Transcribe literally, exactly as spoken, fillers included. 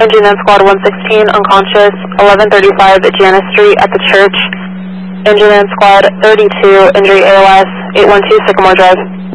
Injury Man Squad one sixteen, unconscious, eleven thirty-five Janice Street at the church. Injury Man Squad thirty-two, injury A L S, eight one two Sycamore Drive.